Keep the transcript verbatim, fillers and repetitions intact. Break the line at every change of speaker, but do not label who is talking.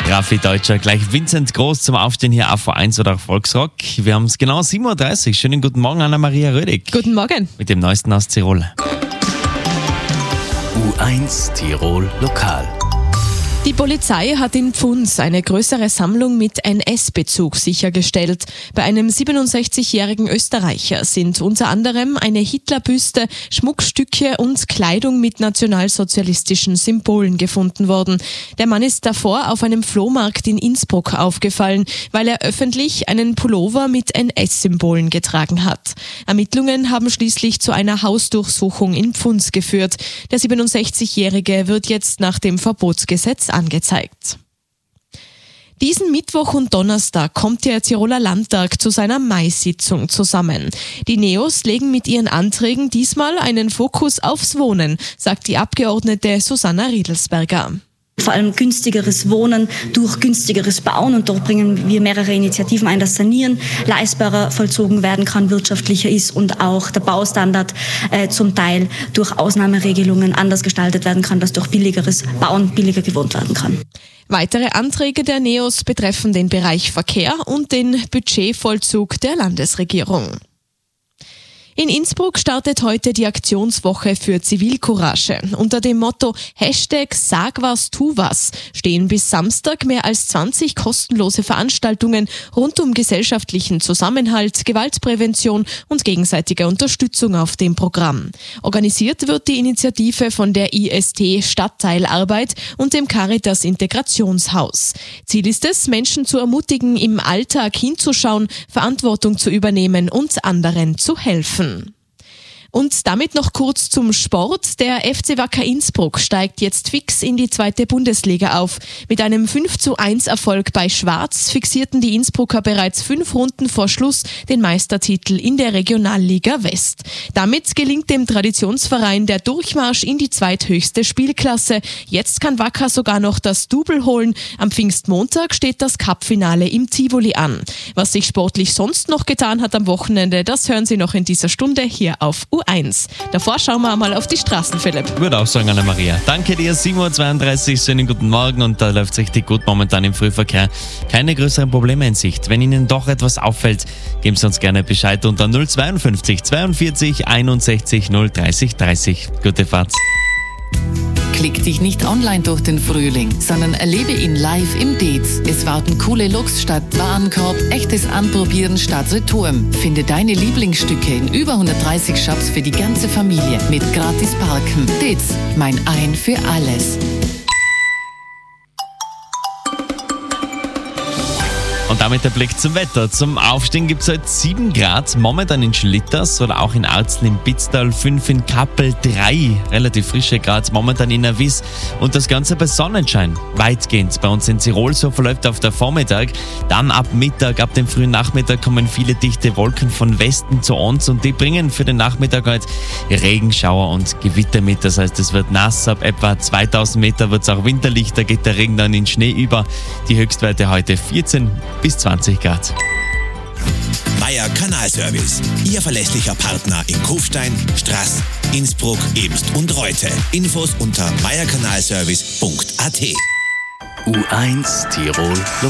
Raffi Deutscher, gleich Vincent Groß zum Aufstehen hier auf V eins oder auch Volksrock. Wir haben es genau sieben Uhr dreißig. Schönen guten Morgen, Anna-Maria Rödig.
Guten Morgen.
Mit dem Neuesten aus Tirol.
U eins Tirol Lokal.
Die Polizei hat in Pfunds eine größere Sammlung mit N S-Bezug sichergestellt. Bei einem siebenundsechzigjährigen Österreicher sind unter anderem eine Hitlerbüste, Schmuckstücke und Kleidung mit nationalsozialistischen Symbolen gefunden worden. Der Mann ist davor auf einem Flohmarkt in Innsbruck aufgefallen, weil er öffentlich einen Pullover mit N S-Symbolen getragen hat. Ermittlungen haben schließlich zu einer Hausdurchsuchung in Pfunds geführt. Der siebenundsechzigjährige wird jetzt nach dem Verbotsgesetz angezeigt. Diesen Mittwoch und Donnerstag kommt der Tiroler Landtag zu seiner Mai-Sitzung zusammen. Die Neos legen mit ihren Anträgen diesmal einen Fokus aufs Wohnen, sagt die Abgeordnete Susanna Riedelsberger.
Vor allem günstigeres Wohnen durch günstigeres Bauen, und dort bringen wir mehrere Initiativen ein, dass Sanieren leistbarer vollzogen werden kann, wirtschaftlicher ist und auch der Baustandard äh, zum Teil durch Ausnahmeregelungen anders gestaltet werden kann, dass durch billigeres Bauen billiger gewohnt werden kann.
Weitere Anträge der Neos betreffen den Bereich Verkehr und den Budgetvollzug der Landesregierung. In Innsbruck startet heute die Aktionswoche für Zivilcourage. Unter dem Motto Hashtag Sag was, tu was stehen bis Samstag mehr als zwanzig kostenlose Veranstaltungen rund um gesellschaftlichen Zusammenhalt, Gewaltprävention und gegenseitige Unterstützung auf dem Programm. Organisiert wird die Initiative von der I S T Stadtteilarbeit und dem Caritas Integrationshaus. Ziel ist es, Menschen zu ermutigen, im Alltag hinzuschauen, Verantwortung zu übernehmen und anderen zu helfen. Und damit noch kurz zum Sport. Der F C Wacker Innsbruck steigt jetzt fix in die zweite Bundesliga auf. Mit einem fünf zu eins Erfolg bei Schwarz fixierten die Innsbrucker bereits fünf Runden vor Schluss den Meistertitel in der Regionalliga West. Damit gelingt dem Traditionsverein der Durchmarsch in die zweithöchste Spielklasse. Jetzt kann Wacker sogar noch das Double holen. Am Pfingstmontag steht das Cupfinale im Tivoli an. Was sich sportlich sonst noch getan hat am Wochenende, das hören Sie noch in dieser Stunde hier auf U eins. Davor schauen wir mal auf die Straßen, Philipp.
Ich würde auch sagen, Anna-Maria. Danke dir, sieben Uhr zweiunddreißig, schönen guten Morgen, und da läuft es richtig gut momentan im Frühverkehr. Keine größeren Probleme in Sicht. Wenn Ihnen doch etwas auffällt, geben Sie uns gerne Bescheid unter null zweiundfünfzig zweiundvierzig einundsechzig null dreißig dreißig. Gute Fahrt.
Klick dich nicht online durch den Frühling, sondern erlebe ihn live im Deez. Es warten coole Looks statt Warenkorb, echtes Anprobieren statt Retouren. Finde deine Lieblingsstücke in über hundertdreißig Shops für die ganze Familie mit gratis Parken. Deez, mein Ein für alles.
Und damit der Blick zum Wetter. Zum Aufstehen gibt es heute sieben Grad, momentan in Schlitters oder auch in Alzen im Pitztal, fünf in Kappel, drei relativ frische Grad, momentan in Erwies, und das Ganze bei Sonnenschein. Weitgehend bei uns in Tirol, so verläuft auf der Vormittag. Dann ab Mittag, ab dem frühen Nachmittag kommen viele dichte Wolken von Westen zu uns, und die bringen für den Nachmittag heute Regenschauer und Gewitter mit. Das heißt, es wird nass, ab etwa zweitausend Meter wird es auch winterlich, da geht der Regen dann in Schnee über. Die Höchstwerte heute vierzehn bis zwanzig Grad.
Meier Kanalservice, Ihr verlässlicher Partner in Kufstein, Straß, Innsbruck, Ebst und Reute. Infos unter meier kanalservice punkt a t. U eins Tirol